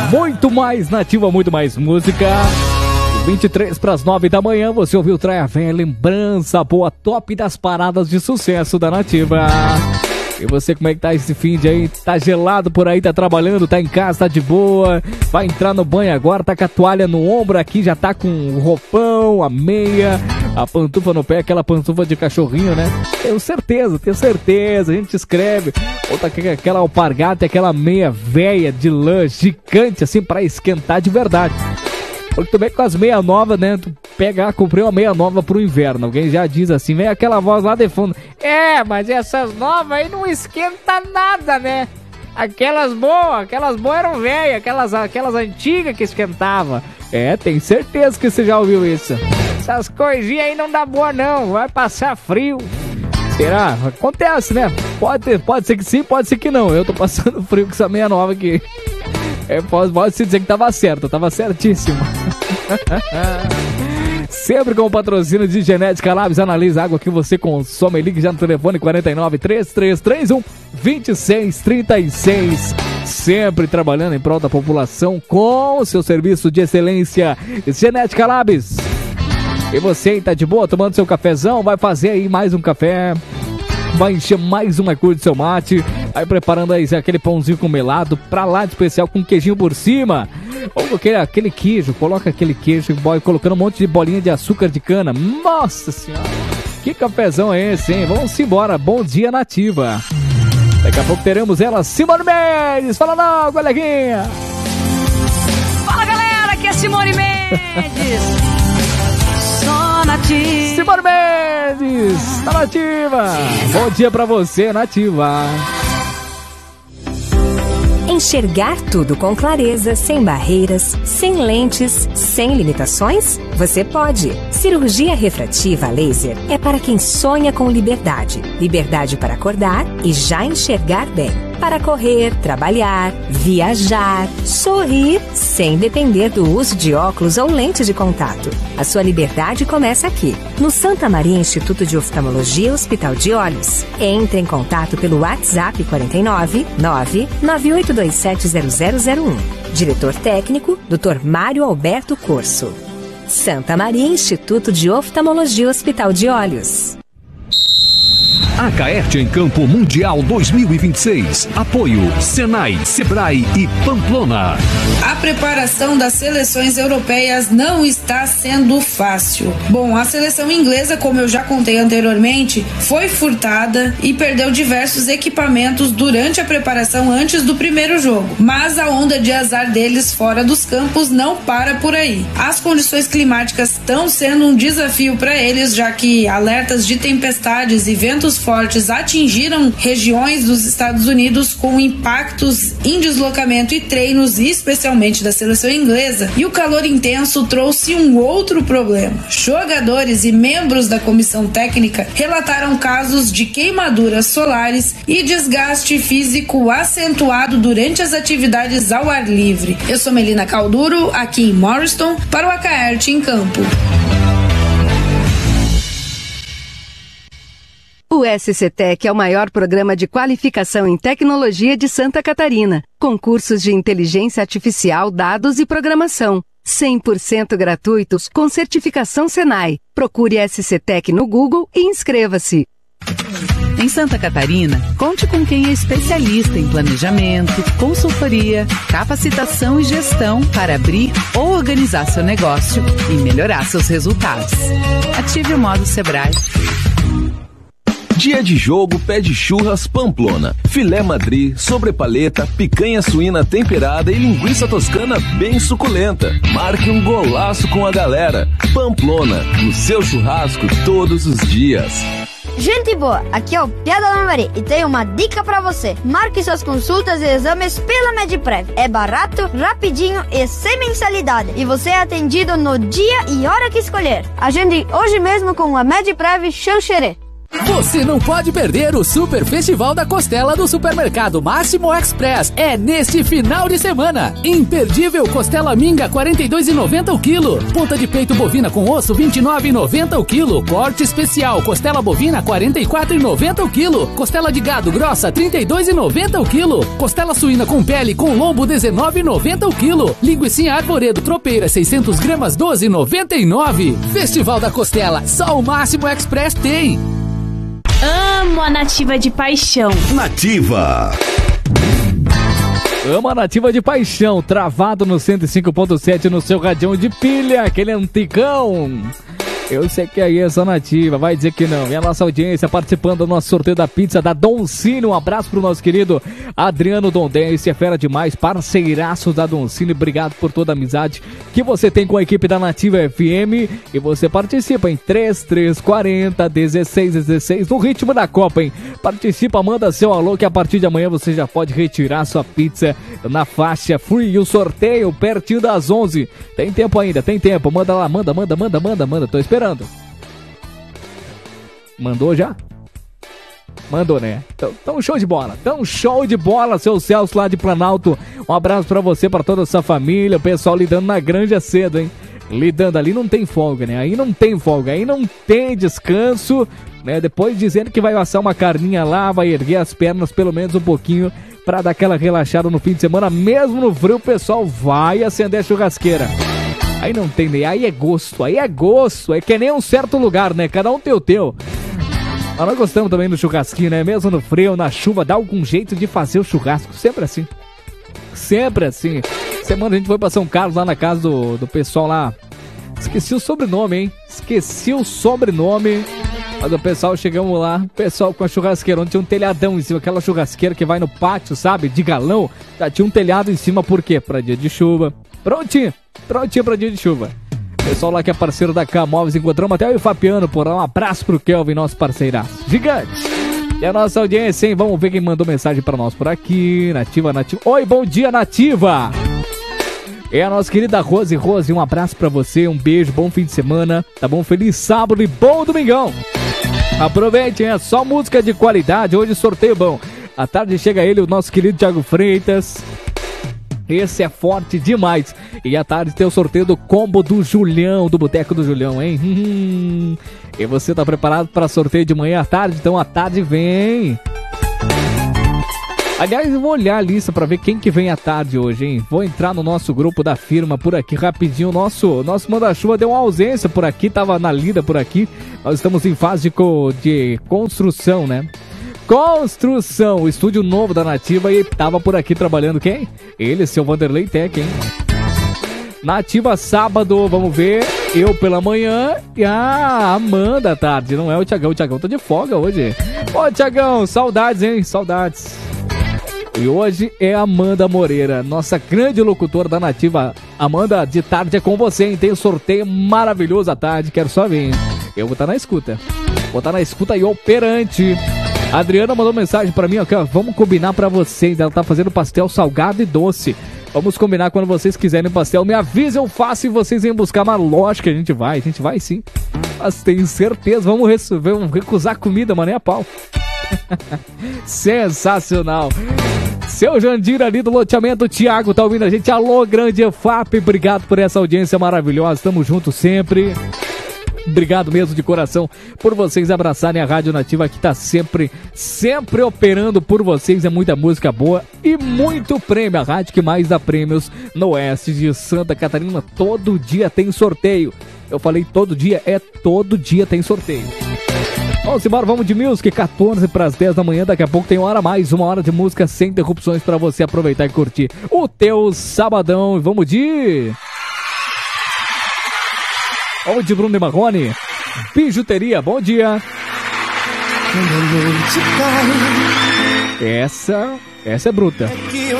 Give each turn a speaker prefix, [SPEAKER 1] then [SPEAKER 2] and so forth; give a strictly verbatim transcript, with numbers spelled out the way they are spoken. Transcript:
[SPEAKER 1] Muito mais Nativa, muito mais música. vinte e três para as nove da manhã, você ouviu Traia Véia, lembrança boa, top das paradas de sucesso da Nativa. E você, como é que tá esse fim de aí? Tá gelado por aí, tá trabalhando, tá em casa, tá de boa, vai entrar no banho agora, tá com a toalha no ombro aqui, já tá com o roupão, a meia, a pantufa no pé, aquela pantufa de cachorrinho, né? Tenho certeza, tenho certeza, a gente escreve. Ou tá com aquela alpargata, aquela meia velha de lã gigante, assim, pra esquentar de verdade. Porque tu vem com as meias novas, né? Tu pega, comprei uma meia nova pro inverno. Alguém já diz assim, vem aquela voz lá de fundo. É, mas essas novas aí não esquenta nada, né? Aquelas boas, aquelas boas eram velhas, aquelas, aquelas antigas que esquentava. É, tem certeza que você já ouviu isso. Essas coisinhas aí não dá boa não, vai passar frio. Será? Acontece, né? Pode, pode ser que sim, pode ser que não. Eu tô passando frio com essa meia nova aqui. É, pode, pode se dizer que tava certo, tava certíssimo. Sempre com o patrocínio de Genética Labs, analisa a água que você consome. Ligue já no telefone quarenta e nove, três três três um, dois seis três seis. Sempre trabalhando em prol da população com o seu serviço de excelência. Genética Labs. E você aí, tá de boa, tomando seu cafezão? Vai fazer aí mais um café, vai encher mais uma cor de seu mate. Aí preparando aí aquele pãozinho com melado, pra lá de especial, com queijinho por cima. Ou aquele, aquele queijo, coloca aquele queijo, boy, colocando um monte de bolinha de açúcar de cana. Nossa senhora, que cafezão é esse, hein? Vamos embora, bom dia Nativa. Daqui a pouco teremos ela, Simone Mendes. Fala não, coleguinha.
[SPEAKER 2] Fala galera, aqui é Simone Mendes. Só Nativa.
[SPEAKER 1] Simone Mendes, tá Nativa. Bom dia pra você, Nativa.
[SPEAKER 3] Enxergar tudo com clareza, sem barreiras, sem lentes, sem limitações? Você pode. Cirurgia refrativa laser é para quem sonha com liberdade. Liberdade para acordar e já enxergar bem. Para correr, trabalhar, viajar, sorrir, sem depender do uso de óculos ou lentes de contato. A sua liberdade começa aqui, no Santa Maria Instituto de Oftalmologia Hospital de Olhos. Entre em contato pelo WhatsApp quarenta e nove, nove nove oito dois sete zero zero zero um. Diretor técnico, doutor Mário Alberto Corso. Santa Maria Instituto de Oftalmologia Hospital de Olhos.
[SPEAKER 4] Acaerte em Campo Mundial dois mil e vinte e seis. Apoio Senai, Sebrae e Pamplona.
[SPEAKER 5] A preparação das seleções europeias não está sendo fácil. Bom, a seleção inglesa, como eu já contei anteriormente, foi furtada e perdeu diversos equipamentos durante a preparação antes do primeiro jogo. Mas a onda de azar deles fora dos campos não para por aí. As condições climáticas estão sendo um desafio para eles, já que alertas de tempestades e ventos fortes atingiram regiões dos Estados Unidos com impactos em deslocamento e treinos, especialmente da seleção inglesa, e o calor intenso trouxe um outro problema. Jogadores e membros da comissão técnica relataram casos de queimaduras solares e desgaste físico acentuado durante as atividades ao ar livre. Eu sou Melina Calduro, aqui em Morriston, para o Acaerte em Campo.
[SPEAKER 6] O S C Tec é o maior programa de qualificação em tecnologia de Santa Catarina, com cursos de inteligência artificial, dados e programação. cem por cento gratuitos com certificação Senai. Procure S C Tec no Google e inscreva-se.
[SPEAKER 7] Em Santa Catarina, conte com quem é especialista em planejamento, consultoria, capacitação e gestão para abrir ou organizar seu negócio e melhorar seus resultados. Ative o modo Sebrae.
[SPEAKER 8] Dia de jogo pede churras Pamplona. Filé madri, sobrepaleta, picanha suína temperada e linguiça toscana bem suculenta. Marque um golaço com a galera. Pamplona, no seu churrasco todos os dias.
[SPEAKER 9] Gente boa, aqui é o Piada da Mari e tenho uma dica pra você. Marque suas consultas e exames pela Mediprev. É barato, rapidinho e sem mensalidade. E você é atendido no dia e hora que escolher. Agende hoje mesmo com a Mediprev Xanxerê.
[SPEAKER 10] Você não pode perder o Super Festival da Costela do Supermercado Máximo Express. É neste final de semana. Imperdível costela minga quarenta e dois reais e noventa centavos o quilo. Ponta de peito bovina com osso vinte e nove reais e noventa centavos o quilo. Corte especial costela bovina quarenta e quatro reais e noventa centavos o quilo. Costela de gado grossa trinta e dois reais e noventa centavos o quilo. Costela suína com pele com lombo dezenove reais e noventa centavos o quilo. Linguiça arvoredo tropeira seiscentas gramas doze reais e noventa e nove centavos. Festival da Costela, só o Máximo Express tem.
[SPEAKER 11] Amo a Nativa de paixão.
[SPEAKER 4] Nativa.
[SPEAKER 1] Amo a Nativa de paixão. Travado no cento e cinco ponto sete no seu radião de pilha. Aquele anticão. Eu sei que aí é essa Nativa, vai dizer que não. E a nossa audiência participando do nosso sorteio da pizza da Doncini. Um abraço pro nosso querido Adriano Dondense, é fera demais, parceiraço da Doncini. Obrigado por toda a amizade que você tem com a equipe da Nativa F M. E você participa em três três quatro zero, dezesseis dezesseis no ritmo da Copa, hein? Participa, manda seu alô que a partir de amanhã você já pode retirar sua pizza na faixa free. E o sorteio pertinho das onze. Tem tempo ainda, tem tempo. Manda lá, manda, manda, manda, manda, manda. Tô esperando. Esperando. Mandou já? Mandou, né? Então, então show de bola. Então show de bola, seu Celso lá de Planalto. Um abraço pra você, pra toda a sua família. O pessoal lidando na granja cedo, hein? Lidando ali não tem folga, né? Aí não tem folga, aí não tem descanso, né? Depois dizendo que vai assar uma carninha lá, vai erguer as pernas pelo menos um pouquinho pra dar aquela relaxada no fim de semana. Mesmo no frio, o pessoal vai acender a churrasqueira. Aí não tem nem, aí é gosto, aí é gosto, é que nem um certo lugar, né? Cada um tem o teu. Mas nós gostamos também do churrasquinho, né? Mesmo no frio, na chuva, dá algum jeito de fazer o churrasco, sempre assim. Sempre assim. Semana a gente foi pra São Carlos, lá na casa do, do pessoal lá. Esqueci o sobrenome, hein? Esqueci o sobrenome. Mas o pessoal, chegamos lá, o pessoal com a churrasqueira, onde tinha um telhadão em cima, aquela churrasqueira que vai no pátio, sabe? De galão. Já tinha um telhado em cima, por quê? Pra dia de chuva. Prontinho, prontinho pra dia de chuva. Pessoal lá que é parceiro da K-Móveis, encontramos até o Ifapiano por lá. Um abraço pro Kelvin, nosso parceiraço gigante. E a nossa audiência, hein? Vamos ver quem mandou mensagem pra nós por aqui. Nativa, Nativa. Oi, bom dia, Nativa. É a nossa querida Rose. Rose, um abraço pra você, um beijo, bom fim de semana, tá bom? Feliz sábado e bom domingão. Aproveite, é só música de qualidade, hoje sorteio bom. À tarde chega ele, o nosso querido Thiago Freitas. Esse é forte demais. E à tarde tem o sorteio do combo do Julião, do Boteco do Julião, hein? Hum, e você tá preparado para sorteio de manhã à tarde? Então à tarde vem. Aliás, eu vou olhar a lista para ver quem que vem à tarde hoje, hein? Vou entrar no nosso grupo da firma por aqui rapidinho. Nosso, nosso manda-chuva deu uma ausência por aqui, tava na lida por aqui. Nós estamos em fase de, co, de construção, né? Construção, o estúdio novo da Nativa, e tava por aqui trabalhando quem? Ele, seu Vanderlei Tech, hein? Nativa sábado, vamos ver, eu pela manhã e a Amanda à tarde, não é o Thiagão, o Thiagão tá de folga hoje. Ô Thiagão, saudades, hein? Saudades. E hoje é a Amanda Moreira, nossa grande locutora da Nativa. Amanda, de tarde é com você, hein? Tem um sorteio maravilhoso à tarde, quero só ver, hein? Eu vou estar na escuta, vou estar na escuta e operante. A Adriana mandou mensagem pra mim, ó, vamos combinar pra vocês, ela tá fazendo pastel salgado e doce. Vamos combinar quando vocês quiserem pastel, me avisa, eu faço e vocês vêm buscar, mas lógico que a gente vai, a gente vai sim. Mas tenho certeza, vamos, recu- vamos recusar comida, mas nem a pau. Sensacional. Seu Jandir ali do loteamento, Thiago, tá ouvindo a gente? Alô, grande E F A P, obrigado por essa audiência maravilhosa, tamo junto sempre. Obrigado mesmo de coração por vocês abraçarem a Rádio Nativa, que tá sempre, sempre operando por vocês. É muita música boa e muito prêmio. A rádio que mais dá prêmios no oeste de Santa Catarina. Todo dia tem sorteio. Eu falei todo dia, é todo dia tem sorteio. Vamos embora, vamos de music, quatorze para as dez da manhã. Daqui a pouco tem uma hora mais, uma hora de música sem interrupções para você aproveitar e curtir o teu sabadão. Vamos de... Vamos de Bruno e Marrone, bijuteria, bom dia. Essa, essa é bruta.